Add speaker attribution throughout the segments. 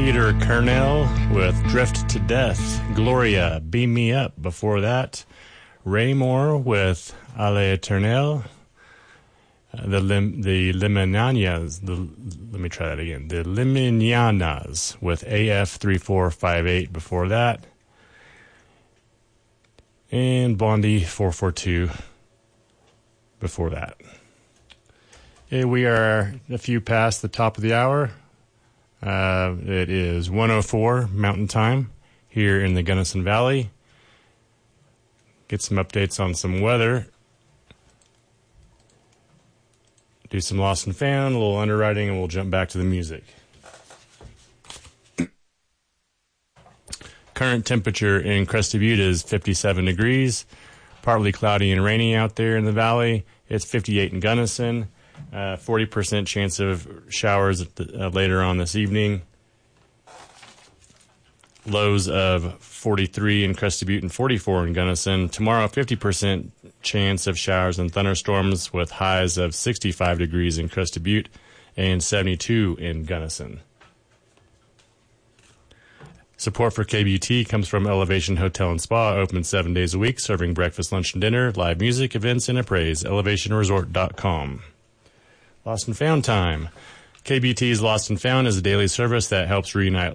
Speaker 1: Peter Kernel with Drift to Death. Gloria, Beam Me Up. Before that, Ray Moore with Ale Eternel. The Limanianas. Let me try that again. The Limanianas with AF3458 before that. And Blondie 442 before that. Okay, we are a few past the top of the hour. It is 1:04 Mountain Time here in the Gunnison Valley. Get some updates on some weather. Do some lost and found, a little underwriting, and we'll jump back to the music. Current temperature in Crested Butte is 57 degrees. Partly cloudy and rainy out there in the valley. It's 58 in Gunnison. 40% chance of showers later on this evening. Lows of 43 in Crested Butte and 44 in Gunnison. Tomorrow, 50% chance of showers and thunderstorms with highs of 65 degrees in Crested Butte and 72 in Gunnison. Support for KBT comes from Elevation Hotel and Spa, open 7 days a week, serving breakfast, lunch, and dinner, live music, events, and appraise. ElevationResort.com. Lost and Found time. KBT's Lost and Found is a daily service that helps reunite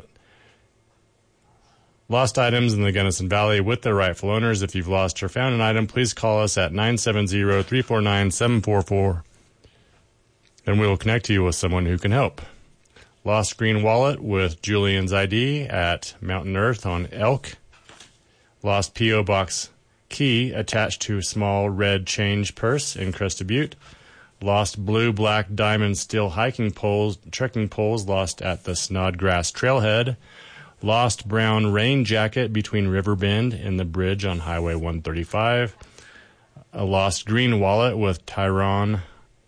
Speaker 1: lost items in the Gunnison Valley with their rightful owners. If you've lost or found an item, please call us at 970-349-744, and we will connect you with someone who can help. Lost green wallet with Julian's ID at Mountain Earth on Elk. Lost P.O. Box key attached to small red change purse in Crested Butte. Lost blue, black, diamond steel hiking poles, trekking poles lost at the Snodgrass Trailhead. Lost brown rain jacket between River Bend and the bridge on Highway 135. A lost green wallet with Tyron's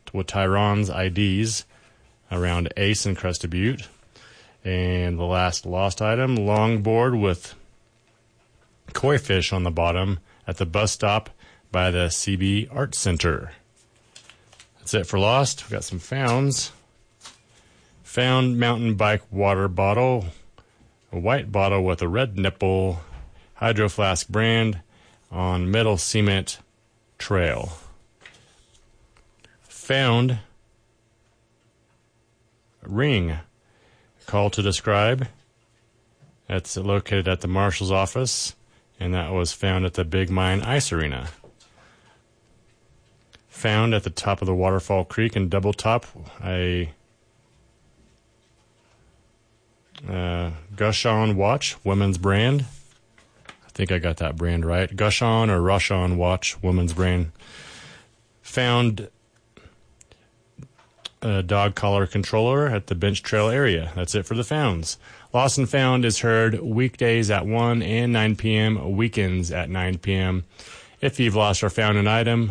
Speaker 1: IDs around Ace and Crested Butte. And the last lost item, longboard with koi fish on the bottom at the bus stop by the CB Art Center. That's it for lost. We've got some founds. Found mountain bike water bottle. A white bottle with a red nipple. Hydro Flask brand on Metal Cement Trail. Found ring. Call to describe. That's located at the marshal's office, and that was found at the Big Mine Ice Arena. Found at the top of the Waterfall Creek in Double Top, a Gushon watch, women's brand. I think I got that brand right. Gushon or Roshon watch, women's brand. Found a dog collar controller at the Bench Trail area. That's it for the founds. Lost and Found is heard weekdays at 1 and 9 p.m., weekends at 9 p.m. If you've lost or found an item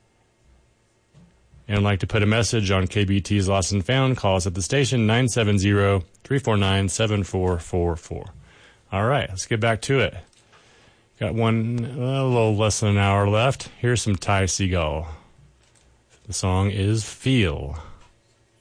Speaker 1: and would like to put a message on KBT's Lost and Found, call us at the station, 970-349-7444. All right, let's get back to it. Got a little less than an hour left. Here's some Ty Segall. The song is Feel.